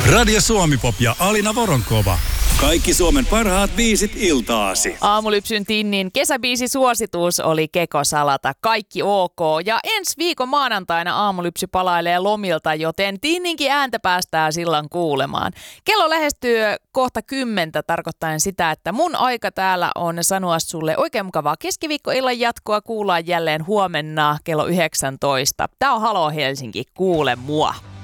Radio Suomi-pop ja Alina Voronkova. Kaikki Suomen parhaat biisit iltaasi. Aamulypsyn Tinnin kesäbiisisuositus oli Keko Salata, Kaikki OK. Ja ensi viikon maanantaina Aamulypsy palailee lomilta, joten Tinninkin ääntä päästään silloin kuulemaan. Kello lähestyy kohta 10, tarkoittaen sitä, että mun aika täällä on sanoa sulle oikein mukavaa keskiviikkoillan jatkoa. Kuullaan jälleen huomenna kello 19. Tää on Halo Helsinki, kuule mua.